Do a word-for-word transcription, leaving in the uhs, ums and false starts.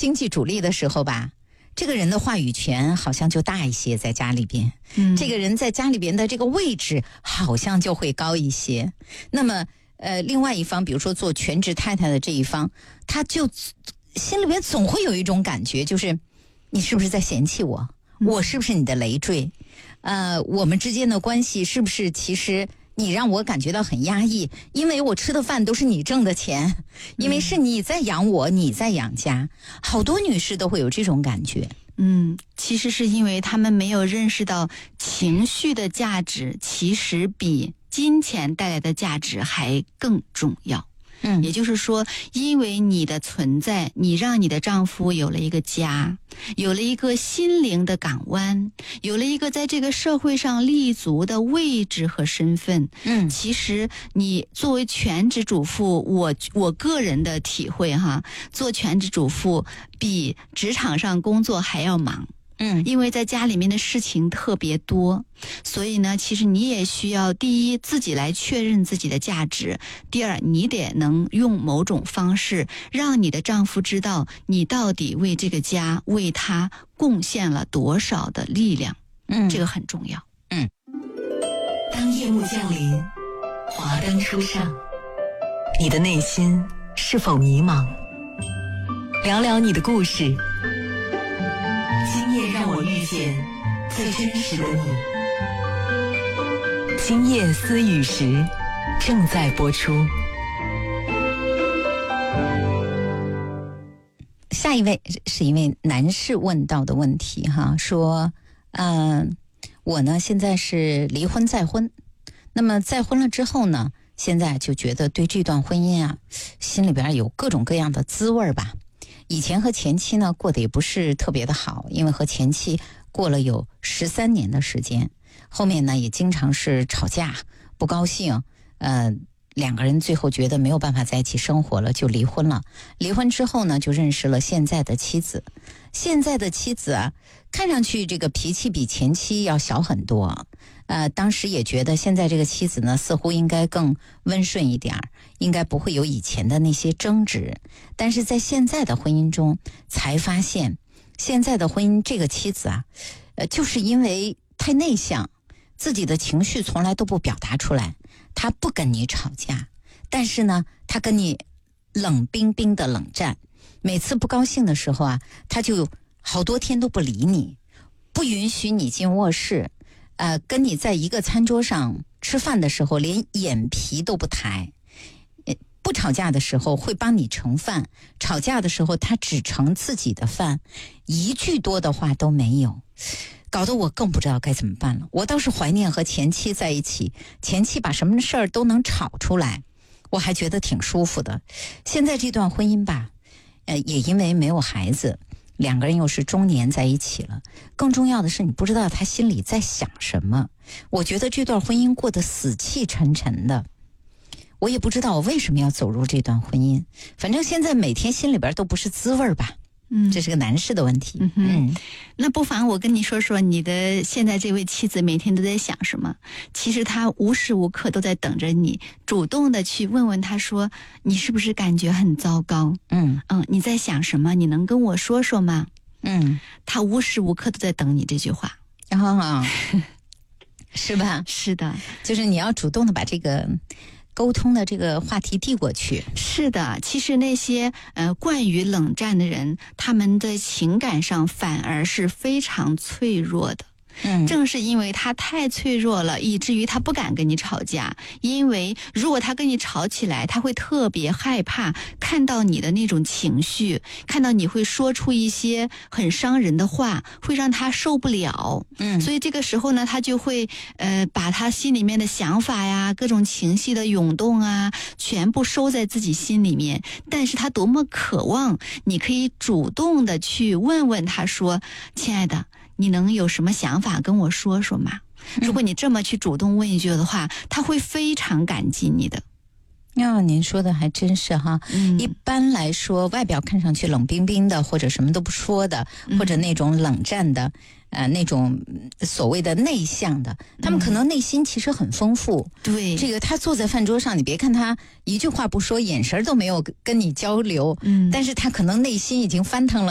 经济主力的时候吧，这个人的话语权好像就大一些，在家里边， 嗯， 这个人在家里边的这个位置好像就会高一些。那么，呃，另外一方，比如说做全职太太的这一方，他就心里边总会有一种感觉，就是你是不是在嫌弃我？我是不是你的累赘？呃，我们之间的关系是不是其实你让我感觉到很压抑？因为我吃的饭都是你挣的钱，因为是你在养我，你在养家。好多女士都会有这种感觉。 嗯，其实是因为他们没有认识到情绪的价值其实比金钱带来的价值还更重要。 嗯， 也就是说，因为你的存在，你让你的丈夫有了一个家，有了一个心灵的港湾，有了一个在这个社会上立足的位置和身份。 嗯， 其实你作为全职主妇，我我个人的体会哈，做全职主妇比职场上工作还要忙。 嗯， 因为在家里面的事情特别多，所以呢，其实你也需要第一自己来确认自己的价值，第二你得能用某种方式让你的丈夫知道你到底为这个家为他贡献了多少的力量。 嗯， 这个很重要。 嗯， 当夜幕降临，华灯初上，你的内心是否迷茫？聊聊你的故事。今夜让我遇见最真实的你。今夜思雨时正在播出。 下一位是一位男士问到的问题哈，说，嗯、呃，我呢现在是离婚再婚，那么再婚了之后呢，现在就觉得对这段婚姻啊，心里边有各种各样的滋味吧。以前和前妻呢过得也不是特别的好，因为和前妻过了有十三年的时间，后面呢也经常是吵架不高兴，呃两个人最后觉得没有办法在一起生活了，就离婚了。离婚之后呢，就认识了现在的妻子。现在的妻子啊，看上去这个脾气比前妻要小很多。呃，当时也觉得现在这个妻子呢，似乎应该更温顺一点，应该不会有以前的那些争执。但是在现在的婚姻中，才发现现在的婚姻这个妻子啊，呃，就是因为太内向，自己的情绪从来都不表达出来。他不跟你吵架，但是呢，他跟你冷冰冰的冷战。每次不高兴的时候啊，他就好多天都不理你，不允许你进卧室，呃，跟你在一个餐桌上吃饭的时候，连眼皮都不抬。不吵架的时候会帮你盛饭，吵架的时候他只盛自己的饭，一句多的话都没有。搞得我更不知道该怎么办了。我倒是怀念和前妻在一起，前妻把什么事儿都能吵出来，我还觉得挺舒服的。现在这段婚姻吧，呃，也因为没有孩子，两个人又是中年在一起了，更重要的是你不知道他心里在想什么。我觉得这段婚姻过得死气沉沉的，我也不知道我为什么要走入这段婚姻，反正现在每天心里边都不是滋味吧。 嗯， 这是个男士的问题。 嗯哼， 嗯， 那不妨我跟你说说你的现在这位妻子每天都在想什么？其实她无时无刻都在等着你主动的去问问她说，你是不是感觉很糟糕？ 嗯嗯，你在想什么？你能跟我说说吗？ 嗯， 她无时无刻都在等你这句话。 然后啊，是吧？ 是的， 就是你要主动的把这个沟通的这个话题递过去。 是的，其实那些呃惯于冷战的人，他们的情感上反而是非常脆弱的。 嗯， 正是因为他太脆弱了，以至于他不敢跟你吵架。因为如果他跟你吵起来，他会特别害怕看到你的那种情绪，看到你会说出一些很伤人的话，会让他受不了。 嗯， 所以这个时候呢，他就会呃把他心里面的想法呀、各种情绪的涌动啊，全部收在自己心里面。但是他多么渴望你可以主动的去问问他说，亲爱的，你能有什么想法跟我说说吗？如果你这么去主动问一句的话，他会非常感激你的。 呀、哦，您说的还真是哈。 嗯， 一般来说，外表看上去冷冰冰的，或者什么都不说的， 嗯、 或者那种冷战的，呃，那种所谓的内向的，他们可能内心其实很丰富。 嗯、对， 这个他坐在饭桌上，你别看他一句话不说，眼神都没有跟你交流， 嗯， 但是他可能内心已经翻腾了